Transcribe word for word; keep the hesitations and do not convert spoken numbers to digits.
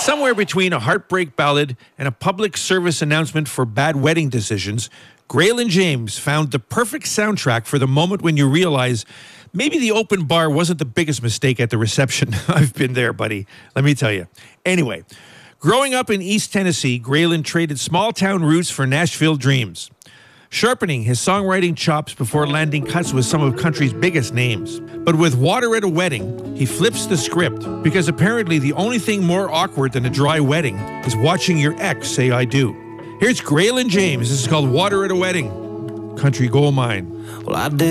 Somewhere between a heartbreak ballad and a public service announcement for bad wedding decisions, Graylin James found the perfect soundtrack for the moment when you realize maybe the open bar wasn't the biggest mistake at the reception. I've been there, buddy. Let me tell you. Anyway, growing up in East Tennessee, Graylin traded small-town roots for Nashville dreams, sharpening his songwriting chops before landing cuts with some of country's biggest names. But with Water at a Wedding, he flips the script, because apparently the only thing more awkward than a dry wedding is watching your ex say I do. Here's Graylin James. This is called Water at a Wedding, Country Gold Mine. Well, I did.